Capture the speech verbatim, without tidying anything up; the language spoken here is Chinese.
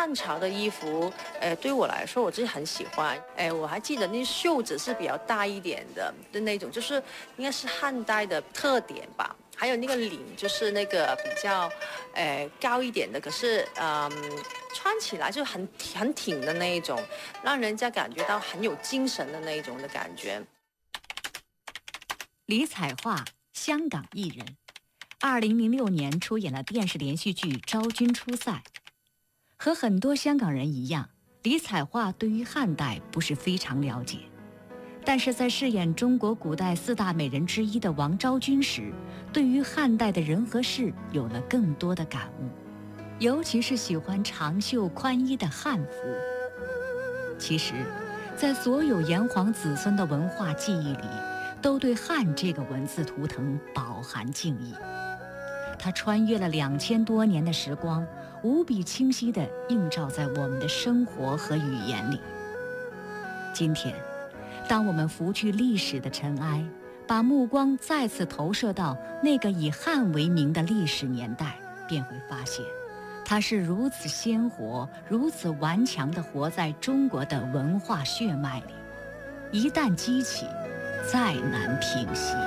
汉朝的衣服，呃，对我来说我自己很喜欢。哎，我还记得那袖子是比较大一点的的那种，就是应该是汉代的特点吧。还有那个领，就是那个比较，呃，高一点的，可是，嗯，穿起来就很很挺的那一种，让人家感觉到很有精神的那一种的感觉。 李彩桦，香港艺人，二零零六年出演了电视连续剧《昭君出塞》。和很多香港人一样，李彩桦对于汉代不是非常了解，但是在饰演中国古代四大美人之一的王昭君时，对于汉代的人和事有了更多的感悟，尤其是喜欢长袖宽衣的汉服。其实，在所有炎黄子孙的文化记忆里，都对汉这个文字图腾饱含敬意。它穿越了两千多年的时光，无比清晰地映照在我们的生活和语言里。今天，当我们拂去历史的尘埃，把目光再次投射到那个以汉为名的历史年代，便会发现，它是如此鲜活、如此顽强地活在中国的文化血脉里。一旦激起，再难平息。